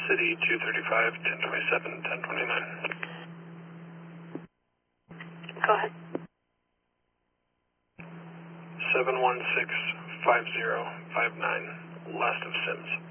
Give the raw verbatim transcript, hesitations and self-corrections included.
City two thirty-five, ten twenty-seven, ten twenty-nine. Go ahead. seven one six five zero five nine, last of Sims.